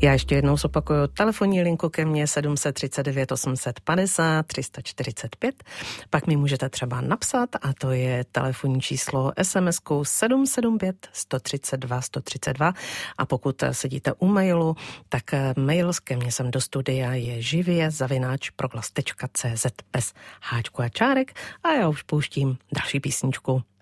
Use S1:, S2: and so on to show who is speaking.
S1: Já ještě jednou zopakuju telefonní linku ke mně 739 850 345. Pak mi můžete třeba napsat a to je telefonní číslo SMS-kou 775 132 132 a pokud sedíte u mailu, tak mail ke mně sem do studia je živě@proglas.cz bez háčku a čárek a já už pouštím další písničku.